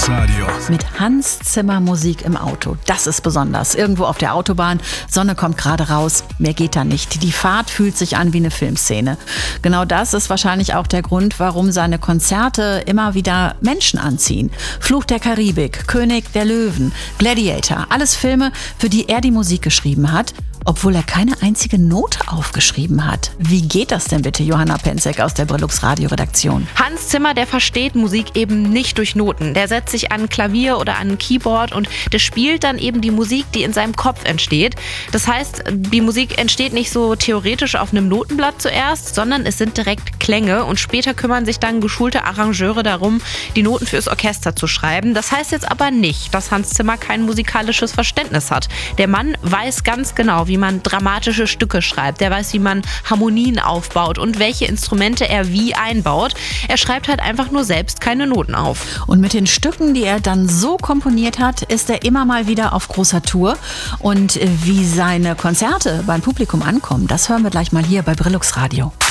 Radio. Mit Hans Zimmer Musik im Auto. Das ist besonders. Irgendwo auf der Autobahn, Sonne kommt gerade raus, mehr geht da nicht. Die Fahrt fühlt sich an wie eine Filmszene. Genau das ist wahrscheinlich auch der Grund, warum seine Konzerte immer wieder Menschen anziehen. Fluch der Karibik, König der Löwen, Gladiator, alles Filme, für die er die Musik geschrieben hat, obwohl er keine einzige Note aufgeschrieben hat. Wie geht das denn bitte, Johanna Penzek aus der Brillux Radio-Redaktion? Hans Zimmer, der versteht Musik eben nicht durch Noten. Der setzt sich an ein Klavier oder an ein Keyboard und der spielt dann eben die Musik, die in seinem Kopf entsteht. Das heißt, die Musik entsteht nicht so theoretisch auf einem Notenblatt zuerst, sondern es sind direkt Klänge und später kümmern sich dann geschulte Arrangeure darum, die Noten fürs Orchester zu schreiben. Das heißt jetzt aber nicht, dass Hans Zimmer kein musikalisches Verständnis hat. Der Mann weiß ganz genau, wie man dramatische Stücke schreibt. Der weiß, wie man Harmonien aufbaut und welche Instrumente er wie einbaut. Er schreibt halt einfach nur selbst keine Noten auf. Und mit den Stücken, die er dann so komponiert hat, ist er immer mal wieder auf großer Tour. Und wie seine Konzerte beim Publikum ankommen, das hören wir gleich mal hier bei Brillux Radio.